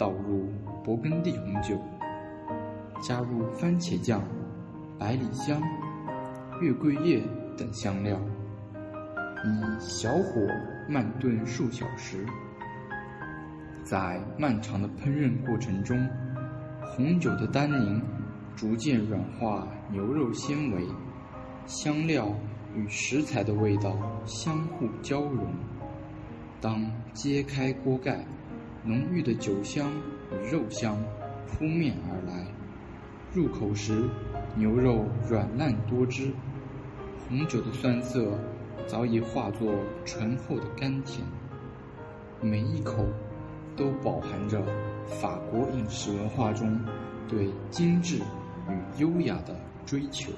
倒入勃艮第红酒，加入番茄酱、百里香、月桂叶等香料，以小火慢炖数小时。在漫长的烹饪过程中，红酒的单宁逐渐软化牛肉纤维，香料与食材的味道相互交融。当揭开锅盖，浓郁的酒香与肉香扑面而来，入口时牛肉软烂多汁，红酒的酸涩早已化作醇厚的甘甜，每一口都饱含着法国饮食文化中对精致与优雅的追求。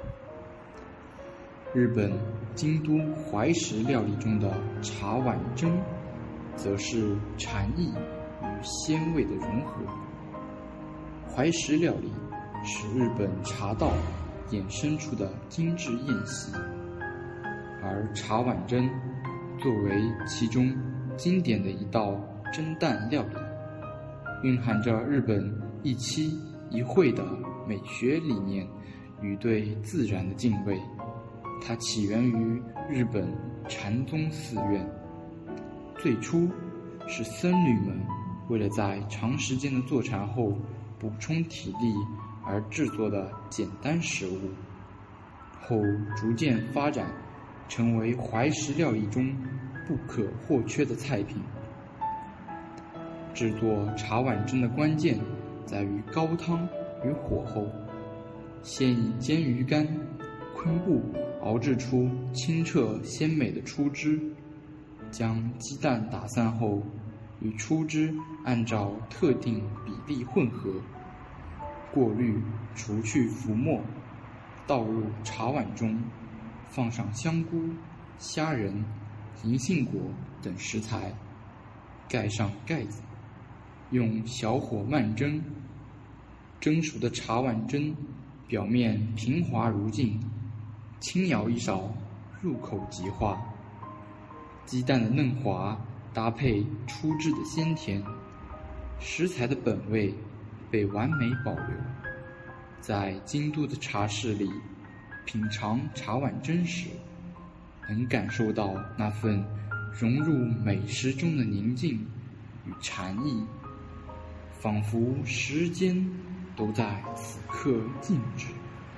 日本京都怀石料理中的茶碗蒸，则是禅意与鲜味的融合。怀石料理是日本茶道衍生出的精致宴席，而茶碗蒸作为其中经典的一道蒸蛋料理，蕴含着日本一期一会的美学理念与对自然的敬畏。它起源于日本禅宗寺院，最初是僧侣们为了在长时间的坐禅后补充体力而制作的简单食物，后逐渐发展成为怀石料理中不可或缺的菜品。制作茶碗蒸的关键在于高汤与火候，先以煎鱼干、昆布熬制出清澈鲜美的出汁，将鸡蛋打散后与出汁按照特定比例混合，过滤除去浮沫，倒入茶碗中，放上香菇、虾仁、银杏果等食材，盖上盖子，用小火慢蒸。蒸熟的茶碗蒸表面平滑如镜，轻舀一勺，入口即化。鸡蛋的嫩滑搭配出汁的鲜甜，食材的本味被完美保留。在京都的茶室里品尝茶碗蒸时，能感受到那份融入美食中的宁静与禅意，仿佛时间都在此刻静止。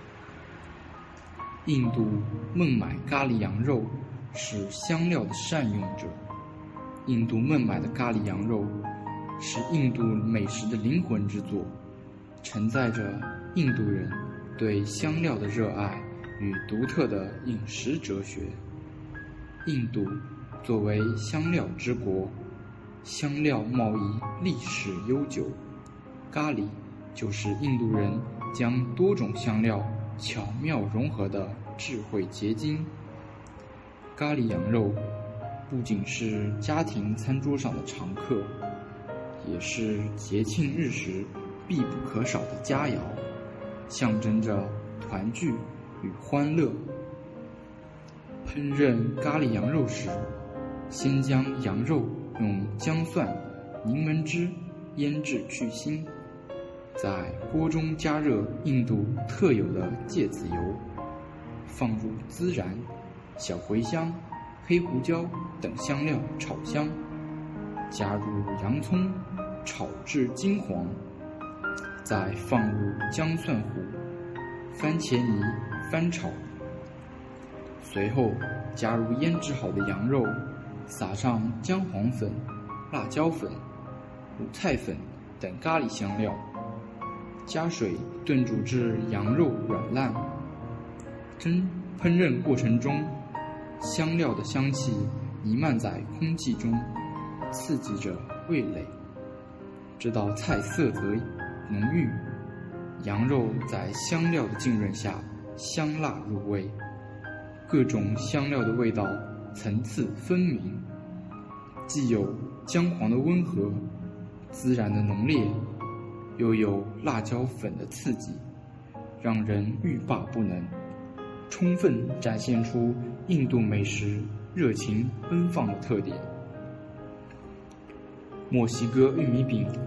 印度孟买咖喱羊肉是香料的善用者。印度孟买的咖喱羊肉是印度美食的灵魂之作，承载着印度人对香料的热爱与独特的饮食哲学。印度作为香料之国，香料贸易历史悠久，咖喱就是印度人将多种香料巧妙融合的智慧结晶。咖喱羊肉不仅是家庭餐桌上的常客，也是节庆日时必不可少的佳肴，象征着团聚与欢乐。烹饪咖喱羊肉时，先将羊肉用姜蒜、柠檬汁腌制去腥，在锅中加热印度特有的芥子油，放入孜然、小茴香、黑胡椒等香料炒香，加入洋葱炒至金黄，再放入姜蒜糊、番茄泥翻炒，随后加入腌制好的羊肉，撒上姜黄粉、辣椒粉、五菜粉等咖喱香料，加水炖煮至羊肉软烂。烹饪过程中，香料的香气弥漫在空气中，刺激着味蕾。这道菜色泽浓郁，羊肉在香料的浸润下香辣入味，各种香料的味道层次分明，既有姜黄的温和、孜然的浓烈，又有辣椒粉的刺激，让人欲罢不能，充分展现出印度美食热情奔放的特点。墨西哥玉米饼